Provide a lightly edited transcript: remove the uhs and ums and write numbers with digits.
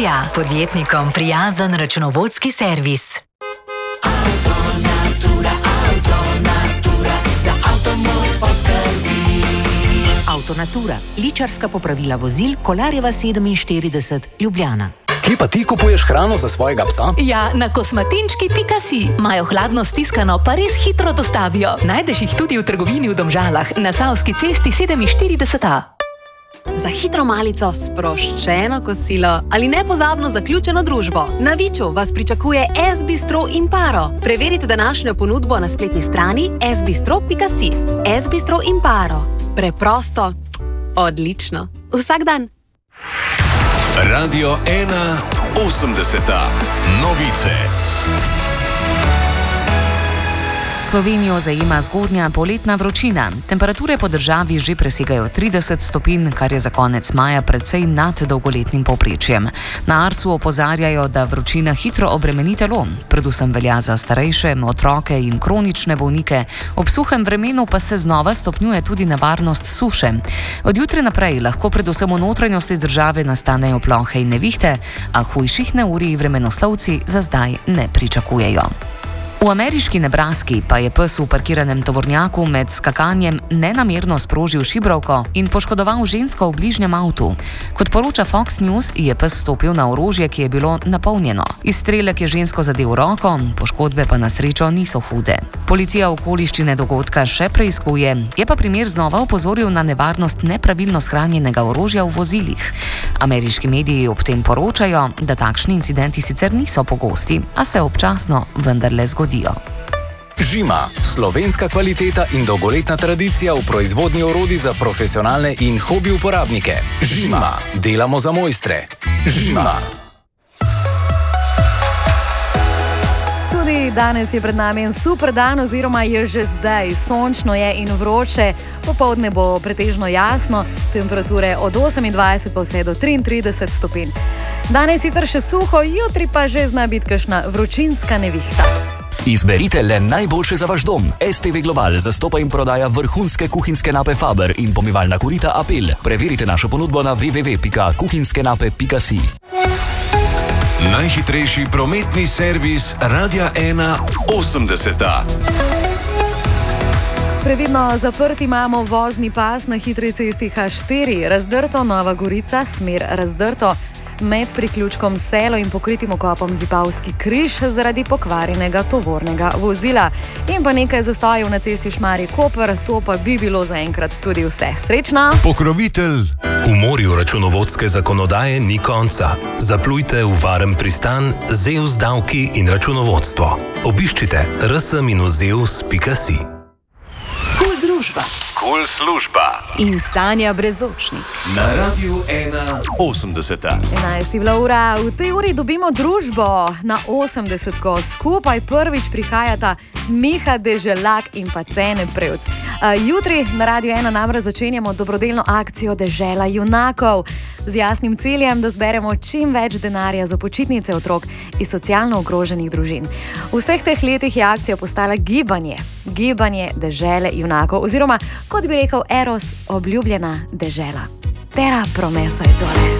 Avtonatura, podjetnikom prijazen računovodski servis. Za avtomor poskrbi. Avtonatura, ličarska popravila vozil, Kolarjeva 47, Ljubljana. Kje pa ti kupuješ hrano za svojega psa? Ja, na kosmatinčki.si. Imajo hladno stiskano, pa res hitro dostavijo. Najdeš jih tudi v trgovini v Domžalah, na Savski cesti 47a. Za hitro malico, sproščeno kosilo ali nepozabno zaključeno družbo. Na Viču vas pričakuje S-bistro Imparo. Preverite današnjo ponudbo na spletni strani sbistro.si. S-bistro Imparo. Preprosto, odlično. Vsak dan. Radio 1 80. Novice. Slovenijo zajema zgodnja poletna vročina. Temperature po državi že presegajo 30 stopinj, kar je za konec maja precej nad dolgoletnim povprečjem. Na Arsu opozarjajo, da vročina hitro obremeni telo. Predvsem velja za starejše, otroke in kronične bolnike. Ob suhem vremenu pa se znova stopnjuje tudi nevarnost suše. Od jutra naprej lahko predvsem v notranjosti države nastanejo plohe in nevihte, a hujših neurij vremenoslovci za zdaj ne pričakujejo. V ameriški Nebraski pa je pes v parkiranem tovornjaku med skakanjem nenamerno sprožil šibrovko in poškodoval žensko v bližnjem avtu. Kot poroča Fox News, je pes stopil na orožje, ki je bilo napolnjeno. Izstrelek je žensko zadel roko, poškodbe pa na srečo niso hude. Policija okoliščine dogodka še preiskuje, je pa primer znova opozoril na nevarnost nepravilno shranjenega orožja v vozilih. Ameriški mediji ob tem poročajo, da takšni incidenti sicer niso pogosti, a se občasno vendarle zgodijo. Žima, slovenska kvaliteta in dolgoletna tradicija v proizvodnji orodij za profesionalne in hobi uporabnike. Žima, delamo za mojstre. Žima. Tudi danes je pred nami en super dan, oziroma je že zdaj. Sončno je in vroče, popoldne bo pretežno jasno, temperature od 28 pa vse do 33 stopinj. Danes sicer še suho, jutri pa že zna biti kakšna vročinska nevihta. Izberite le najboljše za vaš dom. STV Global zastopa in prodaja vrhunske kuhinjske nape Faber in pomivalna korita Apel. Preverite našo ponudbo na www.kuhinjskenape.si. Najhitrejši prometni servis Radia 1 80. Previdno zaprt imamo vozni pas na hitri cesti H4, Razdrto, Nova Gorica, smer Razdrto, med priključkom Selo in pokritim okopom Vipavski križ zaradi pokvarjenega tovornega vozila. In pa nekaj zastojev na cesti Šmarje-Koper, to pa bi bilo zaenkrat tudi vse. Srečno! Pokrovitelj. V morju računovodske zakonodaje ni konca. Zaplujte v varen pristan ZEUS davki in računovodstvo. Obiščite rs-zeus.si. Kul družba. Kul služba. In Sanja Brezočnik. Na Radio 1 80. 11 je bila ura, v tej uri dobimo družbo na 80-ko. Skupaj prvič prihajata Miha Deželak in pa Cene Prevc. Jutri na Radio 1 namreč začenjamo dobrodelno akcijo Dežela junakov z jasnim ciljem, da zberemo čim več denarja za počitnice otrok iz socialno ogroženih družin. V vseh teh letih je akcija postala gibanje Dežele junakov, oziroma, kot bi rekel Eros, obljubljena dežela. Terra promesa je tole.